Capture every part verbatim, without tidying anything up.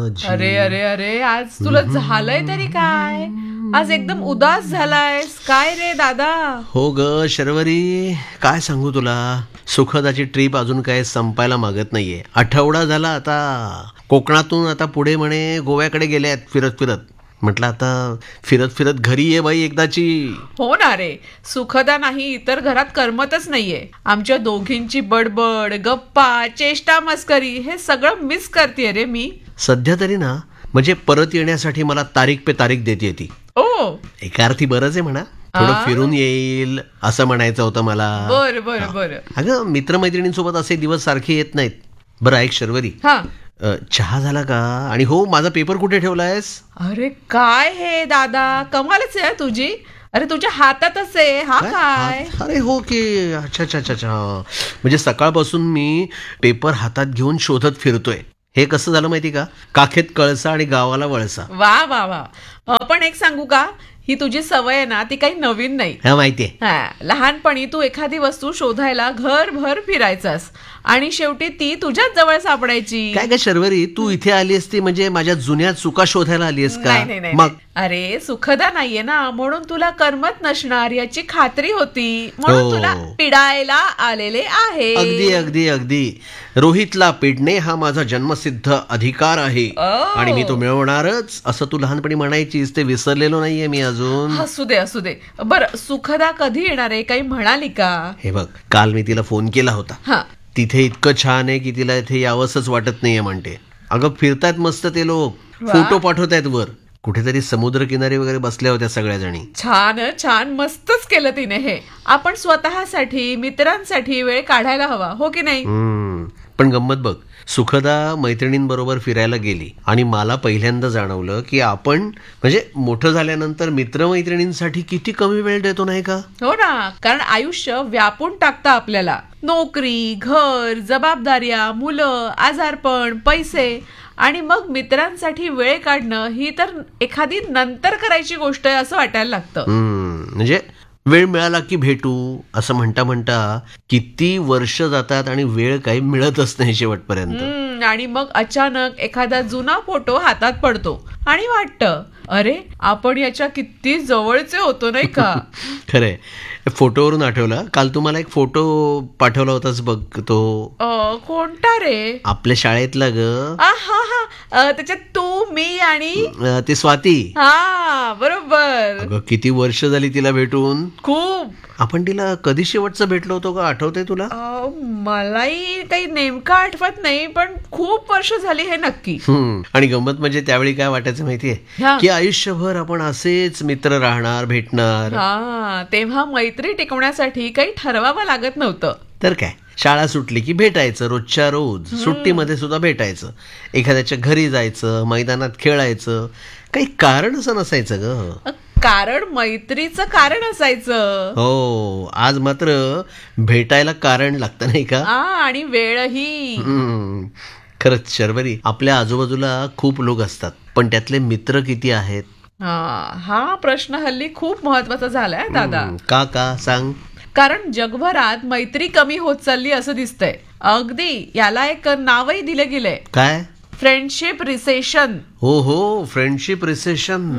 माझी. अरे अरे अरे आज तुला झालंय तरी काय? आज एकदम उदास झालायस काय रे दादा? हो ग शर्वरी, काय सांगू तुला, सुखदाची ट्रीप अजून काय संपायला मागत नाहीये. आठवडा झाला आता. कोकणातून आता पुढे म्हणे गोव्याकडे गेले आहेत फिरत फिरत. म्हटलं आता फिरत फिरत घरी ये बाई एकदाची. हो ना रे, सुखदा नाही तर घरात करमतच नाहीये. आमच्या दोघींची बडबड, गप्पा, चेष्टा, मस्करी हे सगळं मिस करते रे मी. सध्या तरी ना म्हणजे परत येण्यासाठी मला तारीख पे तारीख देते ती. ओ एका अर्थी बरंच आहे म्हणा, थोडं फिरून येईल असं म्हणायचं होतं मला. बर बर बर. अगं मित्रमैत्रिणींसोबत असे दिवस सारखे येत नाहीत. बरं ऐक शर्वरी, हा चहा झाला का? आणि हो, माझा पेपर कुठे ठेवलायस? अरे काय हे दादा, कमालच आहे तुझी. अरे तुझ्या हातातच आहे हा. काय अरे हो की, अच्छा अच्छा अच्छा अच्छा. म्हणजे सकाळपासून मी पेपर हातात घेऊन शोधत फिरतोय. हे कसं झालं माहिती का? काखेत कळसा आणि गावाला वळसा. वा वा वा. पण एक सांगू का, ही तुझी सवय आहे ना ती काही नवीन नाही. हा माहितीये. हा, लहानपणी तू एखादी वस्तू शोधायला घरभर फिरायचास आणि शेवटी ती तुझ्याच जवळ सापडायची. काय काय शर्वरी, तू इथे आली असती म्हणजे माझ्या जुन्या चुका शोधायला आली आहेस का? नाही नाही मग अरे सुखदा नाहीये ना म्हणून तुला करमत नसणार याची खात्री होती, म्हणून तुला पिडायला आलेले आहे. अगदी अगदी अगदी. रोहितला पिडणे हा माझा जन्मसिद्ध अधिकार आहे आणि मी तो मिळवणारच असं तू लहानपणी म्हणायचीस, ते विसरलेलो नाहीये मी अजून. असू दे असू दे. बरं सुखदा कधी येणार आहे, काही म्हणाली का? हे बघ, काल मी तिला फोन केला होता. हा, तिथे इतकं छान आहे की तिला इथे यावंसच वाटत नाहीये म्हणते. अगं फिरतायत मस्त ते लोक, फोटो पाठवतायत वर. कुठेतरी समुद्र किनारी वगैरे बसल्या होत्या सगळ्या जणी. छान छान, मस्तच केलं तिने हे. आपण स्वतःसाठी मित्रांसाठी वेळ काढायला हवा, हो की नाही? पण गंमत बघ, सुखदा मैत्रिणींबरोबर फिरायला गेली आणि मला पहिल्यांदा जाणवलं की आपण म्हणजे मोठं झाल्यानंतर मित्रमैत्रिणींसाठी किती कमी वेळ देतो, नाही का? हो ना, कारण आयुष्य व्यापून टाकतं आपल्याला. नोकरी, घर, जबाबदाऱ्या, मुलं, आजारपण, पैसे आणि मग मित्रांसाठी वेळ काढणं ही तर एखादी नंतर करायची गोष्ट आहे असं वाटायला लागतं. म्हणजे वेळ मिळाला की भेटू असं म्हणता म्हणता किती वर्ष जातात आणि वेळ काही मिळतच नाही शेवटपर्यंत. आणि मग अचानक एखादा जुना फोटो हातात पडतो आणि वाटतं अरे आपण याच्या किती जवळचे होतो, नाही का? खरंय. फोटोवरून आठवला, काल तुम्हाला एक फोटो पाठवला होताच बघ, तो कोणता रे? आपल्या शाळेतला ग. हा हा, त्याच्यात तू, मी आणि ते स्वाती. हा बरोबर. अगं किती वर्ष झाली तिला भेटून. खूप. आपण तिला कधी शेवटचं भेटलो होतो का, आठवतंय तुला? मलाही काही नेमकं आठवत नाही, पण खूप वर्ष झाली हे नक्की. आणि गंमत म्हणजे त्यावेळी काय वाटायचं माहितीये की आयुष्यभर आपण असेच मित्र राहणार, भेटणार. हा, तेव्हा मैत्री टिकवण्यासाठी काही ठरवावं लागत नव्हतं. तर काय, शाळा सुटली की भेटायचं, रोजच्या रोज. सुट्टीमध्ये सुद्धा भेटायचं, एखाद्याच्या घरी जायचं, मैदानात खेळायचं. काही कारण असं नसायचं ग. कारण मैत्रीचं कारण असायचं. हो, आज मात्र भेटायला कारण लागतं, नाही का? आणि वेळही. खरंच शर्वरी, आपल्या आजूबाजूला खूप लोक असतात, पण त्यातले मित्र किती आहेत? हा प्रश्न हल्ली खूप महत्वाचा झालाय दादा. का का सांग? कारण जगभरात मैत्री कमी होत चालली असं दिसतंय. अगदी याला एक नावही दिले गेलंय. काय? Friendship recession. हो हो, फ्रेंडशिप रिसेशन.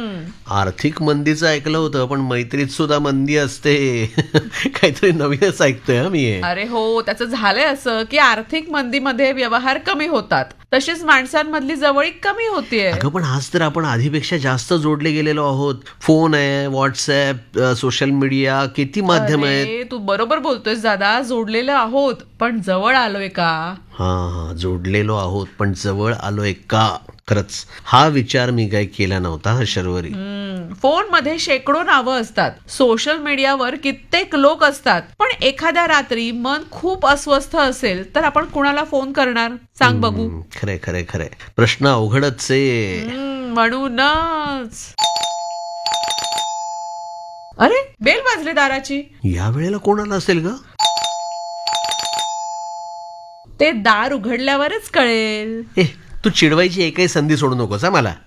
आर्थिक मंदीचं ऐकलं होतं, पण मैत्रीत सुद्धा मंदी असते. काहीतरी नवीनच ऐकतोय मी. अरे हो, त्याचं झालंय असं की आर्थिक मंदीमध्ये व्यवहार कमी होतात, तशीच माणसांमधली जवळीक कमी होतीये. अगं पण आज तर आपण आधीपेक्षा जास्त जोडले गेलेलो आहोत. फोन आहे, व्हॉट्सअप, सोशल मीडिया, किती माध्यम आहेत. तू बरोबर बोलतोयस दादा, जोडलेलो आहोत पण जवळ आलोय का? हा हा, जोडलेलो आहोत पण जवळ आलोय का? खरंच हा विचार मी काही केला नव्हता हा शर्वरी. फोन मध्ये शेकडो नावं असतात, सोशल मीडियावर कित्येक लोक असतात, पण एखाद्या रात्री मन खूप अस्वस्थ असेल तर आपण कुणाला फोन करणार सांग बघू? खरे खरे खरे, प्रश्न अवघडच आहे. म्हणूनच. अरे बेल वाजली दाराची. या वेळेला कोणाला असेल ग? ते दार उघडल्यावरच कळेल. ए, तू चिडवायची एकही संधी सोडू नकोस हा मला.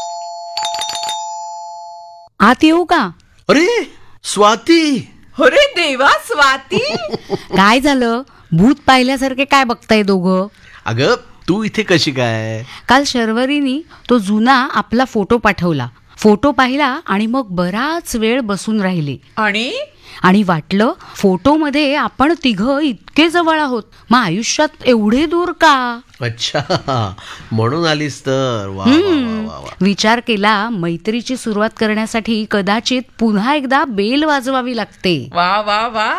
आत येऊ का? अरे स्वाती. अरे देवा, स्वाती. काय झालं? भूत पाहिल्यासारखे काय बघताय दोघं? अगं तू इथे कशी काय? काल शर्वरीनी तो जुना आपला फोटो पाठवला. फोटो पाहिला आणि मग बराच वेळ बसून राहिली आणि आणि वाटलं फोटोमध्ये आपण तिघं इतके जवळ आहोत, मग आयुष्यात एवढे दूर का? अच्छा, म्हणून आलीस तर. वा वा वा वा वा. विचार केला मैत्रीची सुरुवात करण्यासाठी कदाचित पुन्हा एकदा बेल वाजवावी लागते. वा वा वा.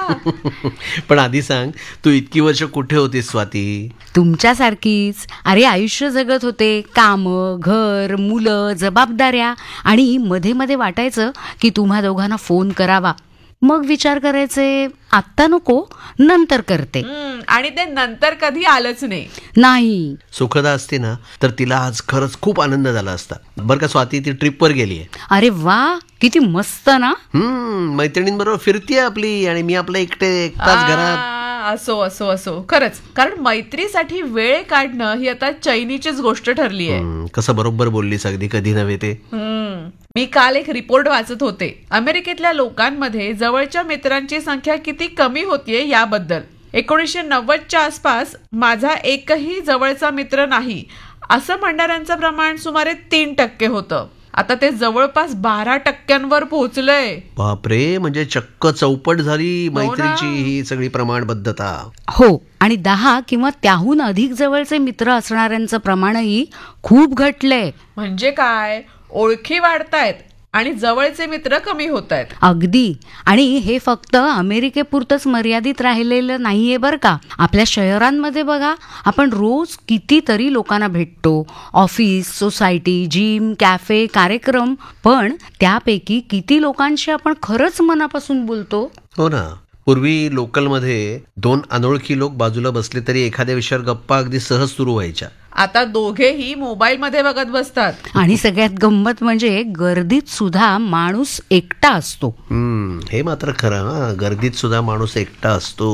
पण आधी सांग, तू इतकी वर्ष कुठे होतीस स्वाती? तुमच्यासारखीच. अरे आयुष्य जगत होते, काम, घर, मुलं, जबाबदाऱ्या, आणि मध्ये मध्ये वाटायचं की तुम्हा दोघांना फोन करावा. मग विचार करायचे आत्ता नको, नंतर करते. हम्म, आणि ते नंतर कधी आलंच नाही. नाही. सुखदा असते ना तर तिला आज खरंच खूप आनंद झाला असता. बरं का स्वाती, ती ट्रिपवर गेली आहे. अरे वा, किती मस्त ना. हम्म, मैत्रिणींबरोबर फिरतीये आपली, आणि मी आपलं एकटे एकटाच घरात. आ, असो असो असो, खरंच. कारण मैत्रीसाठी वेळ काढणं ही आता चैनीचीच गोष्ट ठरली आहे. हम्म, कसं बरोबर बोललीस, अगदी कधी नव्हे ते. हम्म. मी काल एक रिपोर्ट वाचत होते अमेरिकेतल्या लोकांमध्ये जवळच्या मित्रांची संख्या किती कमी होतीये याबद्दल. एकोणीसशे नव्वदच्या आसपास माझा एकही जवळचा मित्र नाही असं म्हणणाऱ्यांचं प्रमाण सुमारे तीन टक्के होतं. आता ते जवळपास बारा टक्क्यांवर पोहोचलंय. बापरे, म्हणजे चक्क चौपट झाली मैत्रीची ही सगळी प्रमाणबद्धता. हो, आणि दहा किंवा त्याहून अधिक जवळचे मित्र असणाऱ्यांचं प्रमाणही खूप घटलंय. म्हणजे काय, ओळखी वाढतायत आणि जवळचे मित्र कमी होत आहेत. अगदी. आणि हे फक्त अमेरिकेपुरतंच मर्यादित राहिलेलं नाहीये बरं का. आपल्या शहरांमध्ये बघा, आपण रोज कितीतरी लोकांना भेटतो. ऑफिस, सोसायटी, जिम, कॅफे, कार्यक्रम. पण त्यापैकी किती लोकांशी आपण खरंच मनापासून बोलतो? हो ना. पूर्वी लोकलमध्ये दोन अनोळखी लोक बाजूला बसले तरी एखाद्या विषयावर गप्पा अगदी सहज सुरू व्हायच्या. आता दोघेही मोबाईल मध्ये बघत बसतात. आणि सगळ्यात गंमत म्हणजे गर्दीत सुद्धा माणूस एकटा असतो. हम्म, हे मात्र खरं. हा, गर्दीत सुद्धा माणूस एकटा असतो.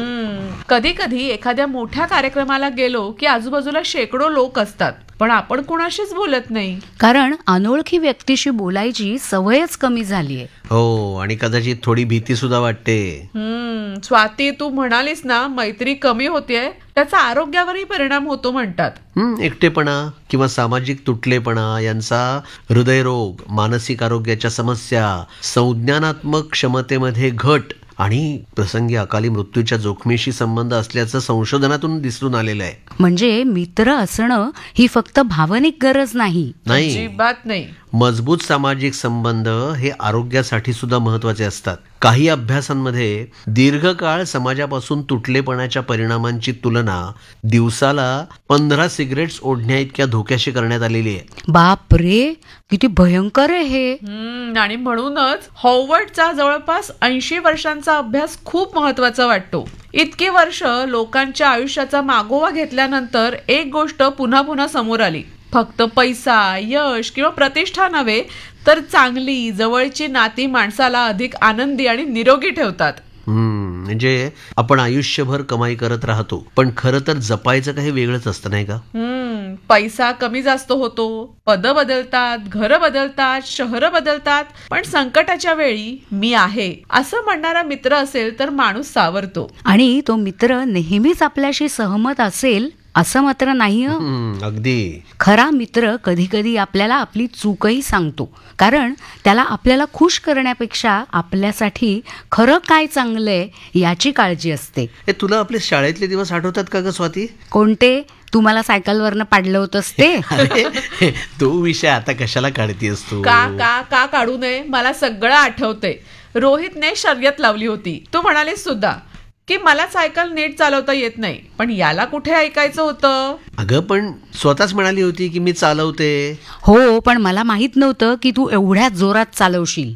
कधी कधी एखाद्या मोठ्या कार्यक्रमाला गेलो की आजूबाजूला शेकडो लोक असतात, पण आपण कुणाशीच बोलत नाही. कारण अनोळखी व्यक्तीशी बोलायची सवयच कमी झालीये. हो, आणि कदाचित थोडी भीती सुद्धा वाटते. हम्म, स्वाती, तू म्हणालीस ना मैत्री कमी होतीये, त्याचा आरोग्यावरही परिणाम होतो म्हणतात. हम्म, एकटेपणा किंवा सामाजिक तुटलेपणा यांचा हृदयरोग, मानसिक आरोग्याच्या समस्या, संज्ञानात्मक क्षमतेमध्ये घट आणि प्रसंगी अकाली मृत्यूच्या जोखमीशी संबंध असल्याचं संशोधनातून दिसून आलेलं आहे. म्हणजे मित्र असणं ही फक्त भावनिक गरज नाही. नाही, अजिबात नाही. मजबूत सामाजिक संबंध हे आरोग्यासाठी सुद्धा महत्वाचे असतात. काही अभ्यासांमध्ये दीर्घकाळ समाजापासून तुटलेपणाच्या परिणामांची तुलना दिवसाला पंधरा सिगरेट्स ओढण्या इतक्या धोक्याशी करण्यात आलेली आहे. बाप रे, किती भयंकर आहे हे. हम्म, आणि म्हणूनच हॉवर्डचा जवळपास ऐंशी वर्षांचा अभ्यास खूप महत्वाचा वाटतो. इतकी वर्ष लोकांच्या आयुष्याचा मागोवा घेतल्यानंतर एक गोष्ट पुन्हा पुन्हा समोर आली. फक्त पैसा, यश किंवा प्रतिष्ठा नव्हे, तर चांगली जवळची नाती माणसाला अधिक आनंदी आणि निरोगी ठेवतात. हम्म, म्हणजे आपण आयुष्यभर कमाई करत राहतो, पण खरं तर जपायचं काही वेगळंच असतं, नाही का? हम्म, पैसा कमी जास्त होतो, पद बदलतात, घरं बदलतात, शहरं बदलतात, पण संकटाच्या वेळी मी आहे असं म्हणणारा मित्र असेल तर माणूस सावरतो. आणि तो मित्र नेहमीच आपल्याशी सहमत असेल असं मात्र नाही. हम्म, अगदी. खरा मित्र कधी कधी आपल्याला आपली चूकही सांगतो, कारण त्याला आपल्याला खुश करण्यापेक्षा आपल्यासाठी खरं काय चांगलंय याची काळजी असते. ए, तुला आपले शाळेतले दिवस आठवतात का ग स्वाती? कोणते? तू मला सायकलवरनं पाडलं होतंस ते? अरे, तो विषय आता कशाला काढतीस तू? का का का काढू नये, मला सगळं आठवतंय. रोहितने शर्यत लावली होती, तू म्हणालीस सुद्धा की मला सायकल नीट चालवता येत नाही, पण याला कुठे ऐकायचं होतं? अगं, पण स्वतःच म्हणाली होती की मी चालवते. हो, पण मला माहित नव्हतं की तू एवढ्या जोरात चालवशील.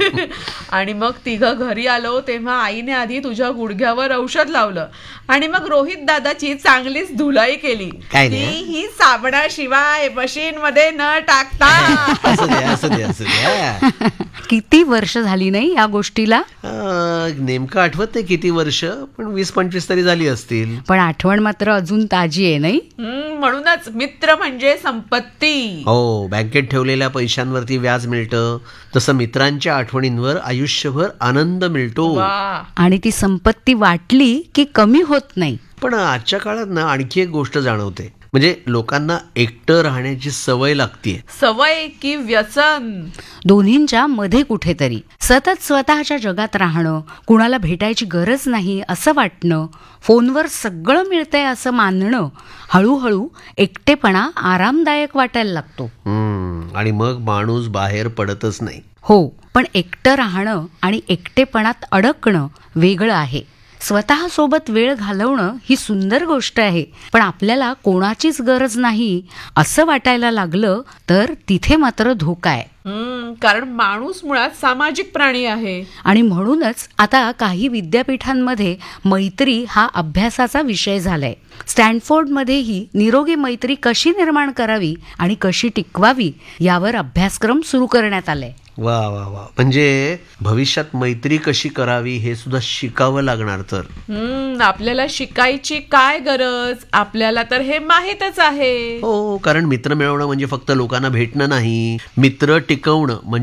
आणि मग तिघं घरी आलो तेव्हा आईने आधी तुझ्या गुडघ्यावर औषध लावलं आणि मग रोहित दादाची चांगलीच धुलाई केली. काय ती नाही? ही साबणाशिवाय मशीन मध्ये न टाकता. असं दे असं दे असं द्या. किती वर्ष झाली नाही या गोष्टीला? नेमकं आठवत नाही किती वर्ष, पण वीस पंचवीस तरी झाली असतील. पण आठवण मात्र अजून ताजी आहे नाही? हम्म, म्हणूनच मित्र म्हणजे संपत्ती. हो, बँकेत ठेवलेल्या पैशांवरती व्याज मिळतं, तसं मित्रांच्या आठवणींवर आयुष्यभर आनंद मिळतो. वा. आणि ती संपत्ती वाटली की कमी होत नाही. पण आजच्या काळात ना आणखी एक गोष्ट जाणवते. म्हणजे लोकांना एकटं राहण्याची सवय लागतीये. सवय की व्यसन? दोन्हींच्या मध्ये कुठेतरी. सतत स्वतःच्या जगात राहणं, कुणाला भेटायची गरज नाही असं वाटणं, फोनवर सगळं मिळतंय असं मानणं, हळूहळू एकटेपणा आरामदायक वाटायला लागतो. हम्म, आणि मग माणूस बाहेर पडतच नाही. हो, पण एकटं राहणं आणि एकटेपणात अडकणं वेगळं आहे. स्वतःसोबत वेळ घालवणं ही सुंदर गोष्ट आहे, पण आपल्याला कोणाचीच गरज नाही असं वाटायला लागलं तर तिथे मात्र धोका आहे. हम्म, कारण माणूस मुळात सामाजिक प्राणी आहे. आणि म्हणूनच आता काही विद्यापीठांमध्ये मैत्री हा अभ्यासाचा विषय झालाय. स्टॅनफोर्डमध्येही निरोगी मैत्री कशी निर्माण करावी आणि कशी टिकवावी यावर अभ्यासक्रम सुरू करण्यात आलाय. वा वा वा, म्हणजे भविष्यात मैत्री कशी करावी हे सुद्धा शिकावं लागणार. तर हम्म, आपल्याला शिकायची काय गरज? आपल्याला तर हे माहीतच आहे. हो, कारण मित्र मिळवणं म्हणजे फक्त लोकांना भेटणं नाही, मित्र टिकवणं म्हणजे